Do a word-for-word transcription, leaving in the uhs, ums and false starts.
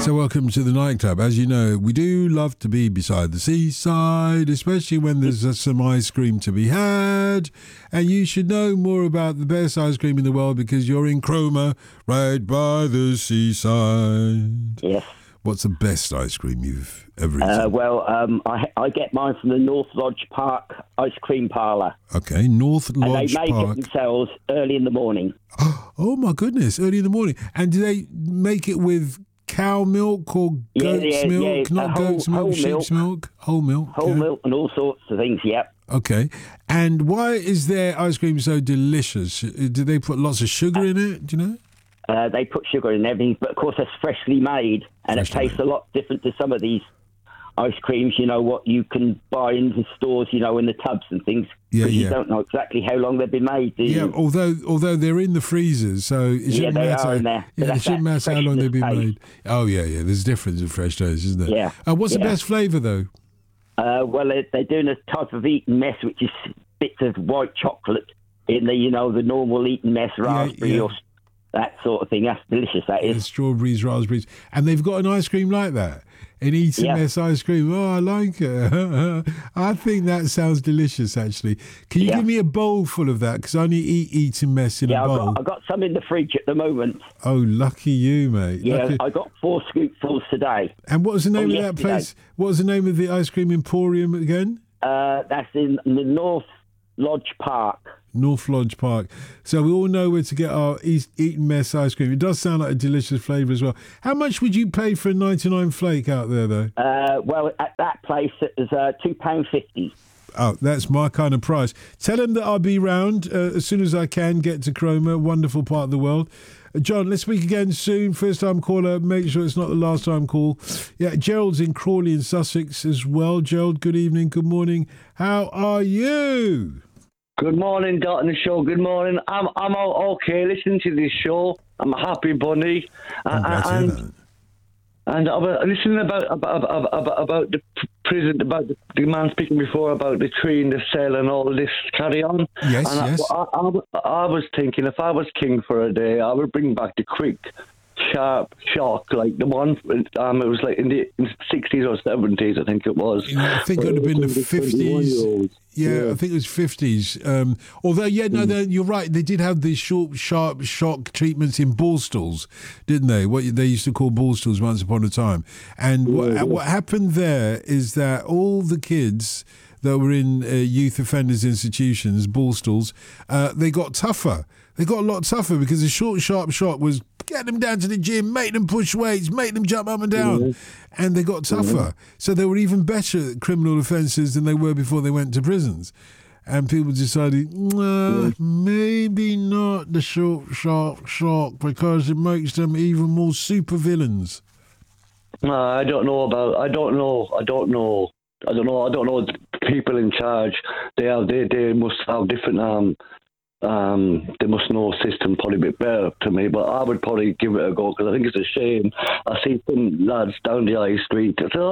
So welcome to the nightclub. As you know, we do love to be beside the seaside, especially when there's uh, some ice cream to be had. And you should know more about the best ice cream in the world because you're in Cromer, right by the seaside. Yes. What's the best ice cream you've ever eaten? Uh, well, um, I, I get mine from the North Lodge Park Ice Cream Parlour. Okay, North Lodge And they make Park. it themselves early in the morning. Oh my goodness, early in the morning. And do they make it with cow milk or Yeah, goat's yeah, milk? yeah, Not uh, whole- goat's milk, whole sheep's milk? Whole milk. Whole yeah. milk and all sorts of things, yep. Okay. And why is their ice cream so delicious? Do they put lots of sugar in it? Do you know? Uh, they put sugar in everything, but of course it's freshly made, and Freshly it tastes made. a lot different to some of these ice creams, you know, what you can buy in the stores, you know, in the tubs and things. Yeah, because yeah. you don't know exactly how long they've been made, do Yeah, you? although although they're in the freezers, so it Yeah, shouldn't they matter. are in there. But Yeah, it that's shouldn't that matter how long they've been freshness made. Oh yeah, yeah. There's a difference in fresh toast, isn't there? Yeah, Uh, what's the yeah. best flavour though? Uh, well, they- they're doing a type of Eton mess, which is bits of white chocolate in the, you know, the normal Eton mess, raspberry yeah. or s- that sort of thing. That's delicious, that The is. strawberries, raspberries, and they've got an ice cream like that. An Eton Yeah. mess ice cream. Oh, I like it. I think that sounds delicious. Actually, can you Yeah. give me a bowl full of that? Because I only eat Eton mess in Yeah, a I've bowl. got, I've got some in the fridge at the moment. Oh, lucky you, mate. Yeah, Lucky- I got four scoopfuls today. And what was the name Oh, of that yesterday. place? What was the name of the ice cream emporium again? Uh, that's in the North Lodge Park. North Lodge Park. So we all know where to get our East Eton mess ice cream. It does sound like a delicious flavour as well. How much would you pay for a ninety-nine flake out there, though? Uh, well, at that place, it was uh, two pounds fifty. Oh, that's my kind of price. Tell them that I'll be round uh, as soon as I can get to Cromer, wonderful part of the world. Uh, John, let's speak again soon. First time caller, make sure it's not the last time call. Yeah, Gerald's in Crawley in Sussex as well. Gerald, good evening, good morning. How are you? Good morning, Dot and the show. Good morning. I'm I'm all okay listening to this show. I'm a happy bunny. I'm glad to hear and that. and I was listening about about about, about, about the p- prison, about the, the man speaking before about the tree and the cell and all this carry on. Yes, and yes. I, I, I, I was thinking if I was king for a day, I would bring back the quick, sharp shock like the one. Um, it was like in the sixties or seventies, I think it was. Yeah, I think it would have been the For fifties. twenty-one-year-olds. Yeah, I think it was fifties. Um, although, yeah, no, they- you're right. They did have these short, sharp shock treatments in ball stools, didn't they? What they used to call ball stools once upon a time. And what, what happened there is that all the kids that were in uh, youth offenders institutions, ball stools, uh, they got tougher. They got a lot tougher because the short, sharp shock was get them down to the gym, make them push weights, make them jump up and down. And they got tougher. So they were even better at criminal offences than they were before they went to prisons. And people decided, nah, maybe not the short, sharp shock because it makes them even more super villains. No, I don't know about. I don't know. I don't know. I don't know. I don't know. The people in charge. They have. They. They must have different. Um. Um. They must know a system probably a bit better to me. But I would probably give it a go because I think it's a shame. I see some lads down the high street.